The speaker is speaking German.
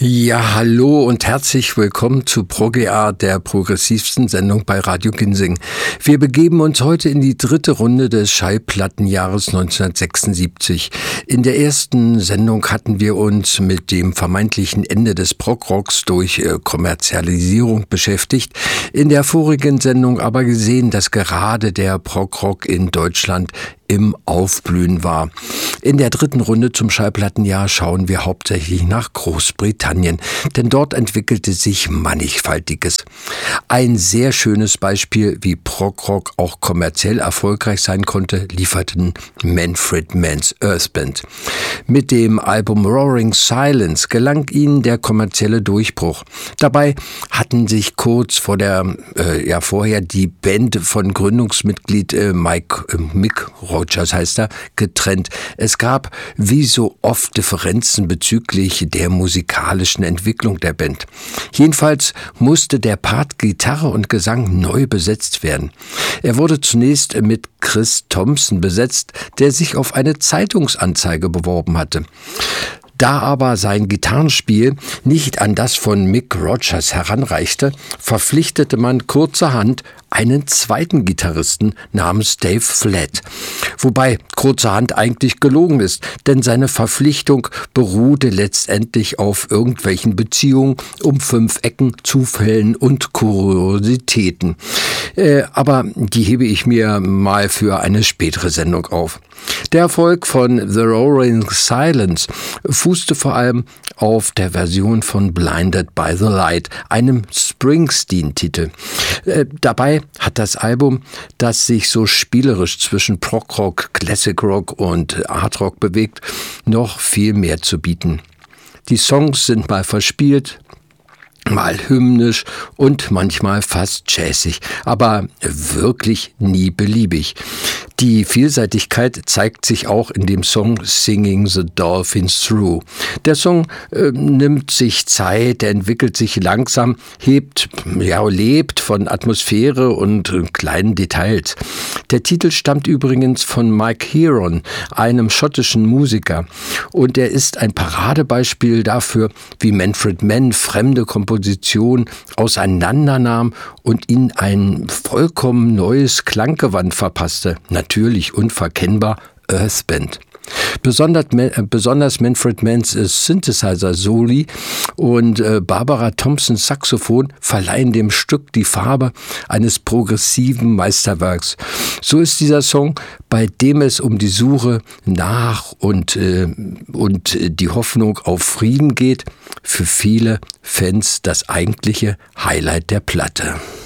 Ja, hallo und herzlich willkommen zu ProGA, der progressivsten Sendung bei Radio Ginsing. Wir begeben uns heute in die dritte Runde des Schallplattenjahres 1976. In der ersten Sendung hatten wir uns mit dem vermeintlichen Ende des Prog-Rocks durch Kommerzialisierung beschäftigt. In der vorigen Sendung aber gesehen, dass gerade der Prog-Rock in Deutschland im Aufblühen war. In der dritten Runde zum Schallplattenjahr schauen wir hauptsächlich nach Großbritannien, denn dort entwickelte sich Mannigfaltiges. Ein sehr schönes Beispiel, wie Prog-Rock auch kommerziell erfolgreich sein konnte, lieferten Manfred Mann's Earth Band. Mit dem Album Roaring Silence gelang ihnen der kommerzielle Durchbruch. Dabei hatten sich kurz vorher die Band von Gründungsmitglied Mick Rogers heißt er, getrennt. Es gab wie so oft Differenzen bezüglich der musikalischen Entwicklung der Band. Jedenfalls musste der Part Gitarre und Gesang neu besetzt werden. Er wurde zunächst mit Chris Thompson besetzt, der sich auf eine Zeitungsanzeige beworben hatte. Da aber sein Gitarrenspiel nicht an das von Mick Rogers heranreichte, verpflichtete man kurzerhand einen zweiten Gitarristen namens Dave Flatt. Wobei kurzerhand eigentlich gelogen ist, denn seine Verpflichtung beruhte letztendlich auf irgendwelchen Beziehungen um 5 Ecken, Zufällen und Kuriositäten. Aber die hebe ich mir mal für eine spätere Sendung auf. Der Erfolg von The Roaring Silence fußte vor allem auf der Version von Blinded by the Light, einem Springsteen-Titel. Dabei hat das Album, das sich so spielerisch zwischen Prog-Rock, Classic Rock und Art Rock bewegt, noch viel mehr zu bieten. Die Songs sind mal verspielt, mal hymnisch und manchmal fast jazzig, aber wirklich nie beliebig. Die Vielseitigkeit zeigt sich auch in dem Song Singing the Dolphins Through. Der Song nimmt sich Zeit, er entwickelt sich langsam, lebt von Atmosphäre und kleinen Details. Der Titel stammt übrigens von Mike Heron, einem schottischen Musiker, und er ist ein Paradebeispiel dafür, wie Manfred Mann fremde Kompositionen auseinandernahm und ihnen ein vollkommen neues Klanggewand verpasste. Natürlich unverkennbar Earth Band. Besonders Manfred Manns Synthesizer-Soli und Barbara Thompsons Saxophon verleihen dem Stück die Farbe eines progressiven Meisterwerks. So ist dieser Song, bei dem es um die Suche nach und die Hoffnung auf Frieden geht, für viele Fans das eigentliche Highlight der Platte.